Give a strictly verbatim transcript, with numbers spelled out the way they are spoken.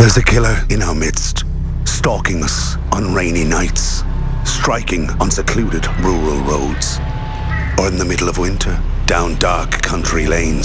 There's a killer in our midst, stalking us on rainy nights, striking on secluded rural roads, or in the middle of winter, down dark country lanes.